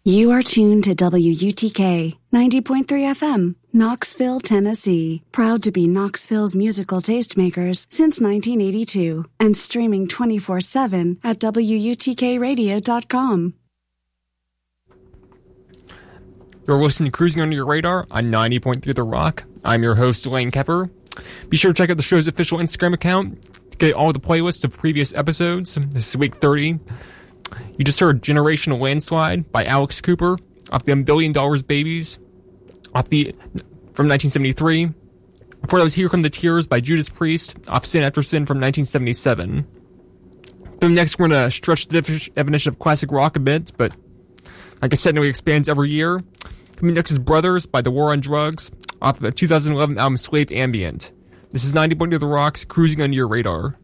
You are tuned to WUTK 90.3 FM, Knoxville, Tennessee. Proud to be Knoxville's musical tastemakers since 1982 and streaming 24/7 at WUTKradio.com. You're listening to Cruising Under Your Radar on 90.3 The Rock. I'm your host, Lane Kepper. Be sure to check out the show's official Instagram account to get all the playlists of previous episodes. This is week 30. You just heard Generational Landslide by Alex Cooper off the $1 Billion Babies from 1973. Before that was Here Come the Tears by Judas Priest off Sin After Sin from 1977. Then next we're going to stretch the definition of classic rock a bit, but like I said, it expands every year. Coming next is Brothers by The War on Drugs off the 2011 album Slave Ambient. This is 90.2 The Rock's Cruising Under Your Radar.